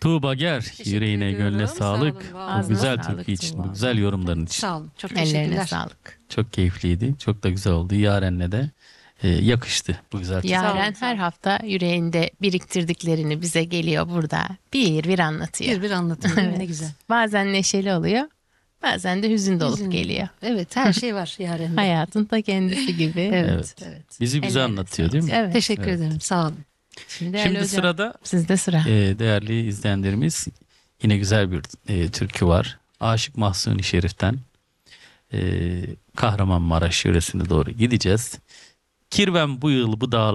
Tuğba Ger, Teşekkür yüreğine gönlüne ediyorum. sağlık. Sağ olun, Bu var olun. güzel Ağzına türkü sağlık için, bu Tuğba. güzel yorumların için. Sağ olun. Çok Ellerine teşekkürler. sağlık. Çok keyifliydi. Çok da güzel oldu. Yaren'le de yakıştı bu güzel türkü. Yaren sağ her olun. hafta yüreğinde biriktirdiklerini bize geliyor burada. Bir anlatıyor. Bir anlatıyor değil mi? Ne güzel. Bazen neşeli oluyor. Bazen de hüzün dolup Hüzün. geliyor. Evet, her şey var Yaren'de. Hayatın ta kendisi gibi. Evet, Evet. evet. Bizi bize Ellerine anlatıyor değil mi? Evet. Teşekkür Evet. ederim. Sağ olun. Şimdi, Şimdi sırada sizde sıra. değerli izleyenlerimiz yine güzel bir türkü var. Aşık Mahzuni Şerif'ten Kahramanmaraş yöresine doğru gideceğiz. Kirvem bu yıl bu dağ